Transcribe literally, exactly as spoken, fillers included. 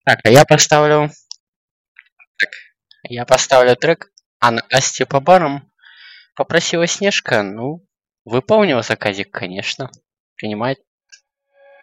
Так, а я поставлю... Так, я поставлю трек «А Насте по барам». Попросила Снежка, ну, выполнил заказик, конечно. Принимает.